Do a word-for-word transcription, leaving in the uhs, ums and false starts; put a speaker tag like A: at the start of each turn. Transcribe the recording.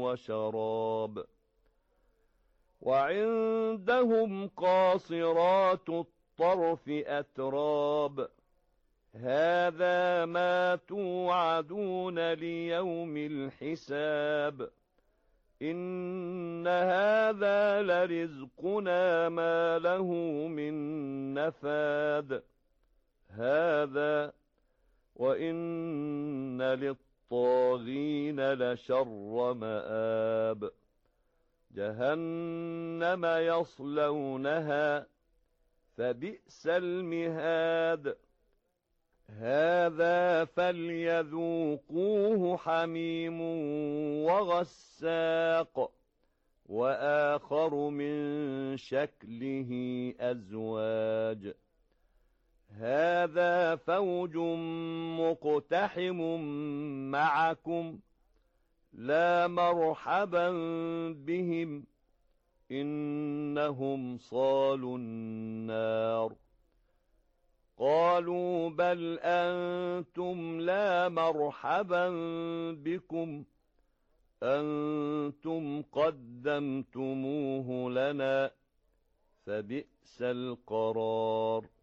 A: وشراب. وعندهم قاصرات الطرف أتراب. هذا ما توعدون ليوم الحساب. إن هذا لرزقنا ما له من نفاد. هذا وإن للطاغين لشر مآب. جهنم يصلونها فبئس المهاد. هذا فليذوقوه حميم وغساق وآخر من شكله أزواج. هذا فوج مقتحم معكم لا مرحبا بهم إنهم صالوا النار. قالوا بل أنتم لا مرحبا بكم أنتم قدمتموه لنا فبئس القرار.